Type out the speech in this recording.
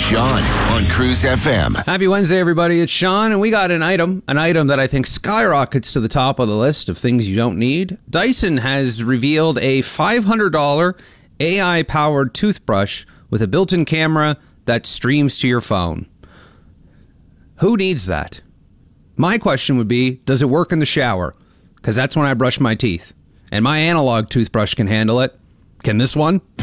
Sean on Cruise FM. Happy Wednesday, everybody. It's Sean, and we got an item that I think skyrockets to the top of the list of things you don't need. Dyson has revealed a $500 AI-powered toothbrush with a built-in camera that streams to your phone. Who needs that? My question would be, does it work in the shower? Because that's when I brush my teeth. And my analog toothbrush can handle it. Can this one?